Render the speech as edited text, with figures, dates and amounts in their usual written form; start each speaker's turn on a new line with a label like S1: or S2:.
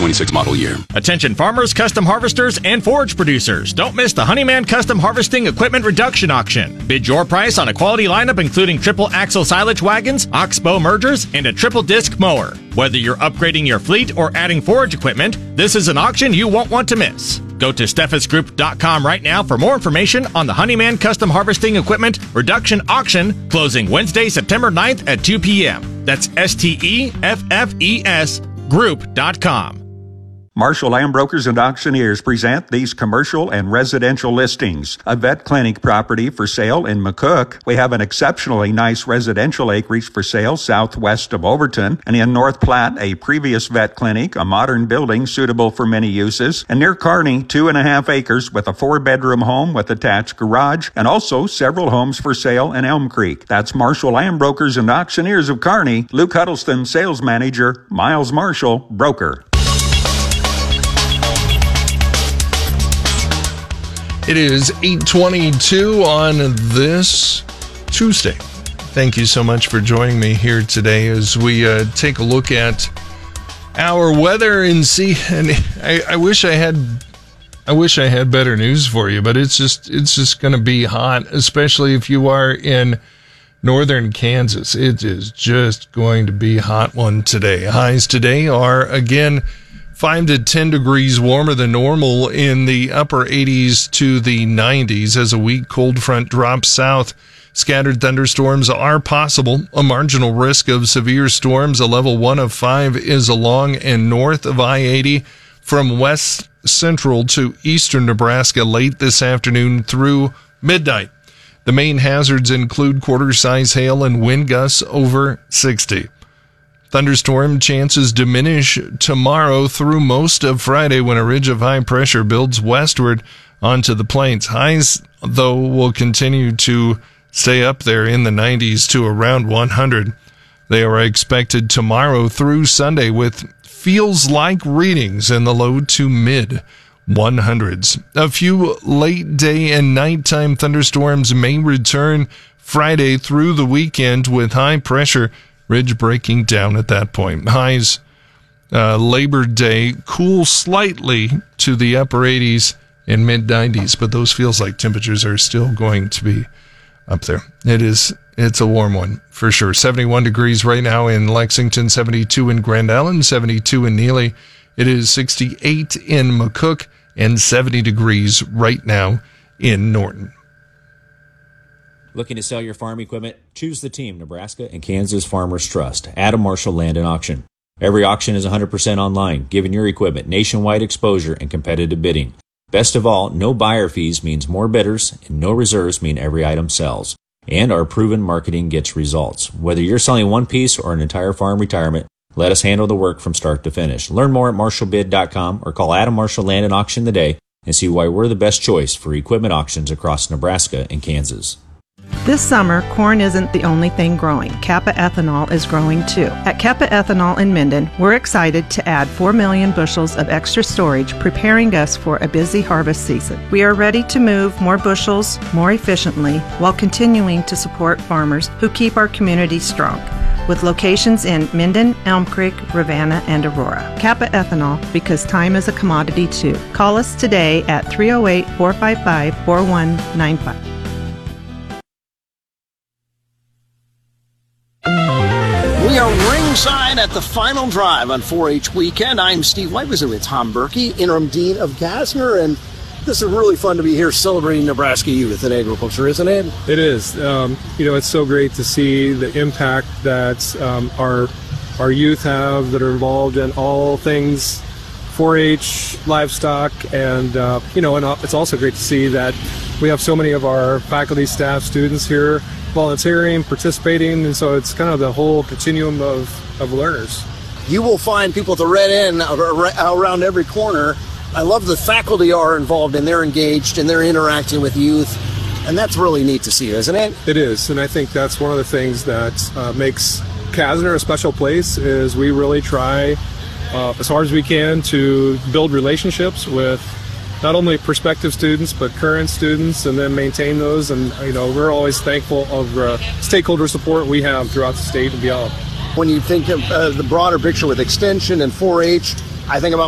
S1: 2026 model year.
S2: Attention farmers, custom harvesters, and forage producers. Don't miss the Honeyman Custom Harvesting Equipment Reduction Auction. Bid your price on a quality lineup including triple axle silage wagons, oxbow mergers, and a triple disc mower. Whether you're upgrading your fleet or adding forage equipment, this is an auction you won't want to miss. Go to steffesgroup.com right now for more information on the Honeyman Custom Harvesting Equipment Reduction Auction, closing Wednesday, September 9th at 2 p.m. That's STEFFES group.com.
S3: Marshall Land Brokers and Auctioneers present these commercial and residential listings. A vet clinic property for sale in McCook. We have an exceptionally nice residential acreage for sale southwest of Overton. And in North Platte, a previous vet clinic, a modern building suitable for many uses. And near Kearney, 2.5 acres with a 4-bedroom home with attached garage. And also several homes for sale in Elm Creek. That's Marshall Land Brokers and Auctioneers of Kearney. Luke Huddleston, Sales Manager. Miles Marshall, Broker.
S4: It is 8:22 on this Tuesday. Thank you so much for joining me here today as we take a look at our weather and see. And I wish I had better news for you, but it's just going to be hot, especially if you are in northern Kansas. It is just going to be a hot one today. Highs today are again 5 to 10 degrees warmer than normal in the upper 80s to the 90s as a weak cold front drops south. Scattered thunderstorms are possible. A marginal risk of severe storms. A level 1 of 5 is along and north of I-80 from west central to eastern Nebraska late this afternoon through midnight. The main hazards include quarter-size hail and wind gusts over 60. Thunderstorm chances diminish tomorrow through most of Friday when a ridge of high pressure builds westward onto the plains. Highs, though, will continue to stay up there in the 90s to around 100. They are expected tomorrow through Sunday with feels like readings in the low to mid 100s. A few late day and nighttime thunderstorms may return Friday through the weekend with high pressure ridge breaking down at that point. Highs Labor Day cool slightly to the upper 80s and mid 90s, but those feels like temperatures are still going to be up there. It's a warm one for sure. 71 degrees right now in Lexington, 72 in Grand Island, 72 in Neely. It is 68 in McCook and 70 degrees right now in Norton.
S5: Looking to sell your farm equipment? Choose the team Nebraska and Kansas Farmers Trust. Adam Marshall Land and Auction. Every auction is 100% online, giving your equipment nationwide exposure and competitive bidding. Best of all, no buyer fees means more bidders, and no reserves mean every item sells. And our proven marketing gets results. Whether you're selling one piece or an entire farm retirement, let us handle the work from start to finish. Learn more at marshallbid.com or call Adam Marshall Land and Auction today and see why we're the best choice for equipment auctions across Nebraska and Kansas.
S6: This summer, corn isn't the only thing growing. Kappa Ethanol is growing too. At Kappa Ethanol in Minden, we're excited to add 4 million bushels of extra storage, preparing us for a busy harvest season. We are ready to move more bushels more efficiently while continuing to support farmers who keep our community strong. With locations in Minden, Elm Creek, Ravenna, and Aurora. Kappa Ethanol, because time is a commodity too. Call us today at 308-455-4195.
S7: We are ringside at the final drive on 4-H weekend. I'm Steve White, with Tom Berkey, interim dean of Gassner, and this is really fun to be here celebrating Nebraska youth in agriculture, isn't it?
S8: It is. It's so great to see the impact that our youth have that are involved in all things 4-H, livestock, and it's also great to see that we have so many of our faculty, staff, students here volunteering, participating, and so it's kind of the whole continuum of learners.
S7: You will find people at the Red Inn around every corner. I love the faculty are involved and they're engaged and they're interacting with youth, and that's really neat to see, isn't it?
S8: It is, and I think that's one of the things that makes Kassner a special place is we really try as hard as we can to build relationships with not only prospective students but current students, and then maintain those. And we're always thankful of the stakeholder support we have throughout the state and beyond.
S7: When you think of the broader picture with extension and 4-H, I think about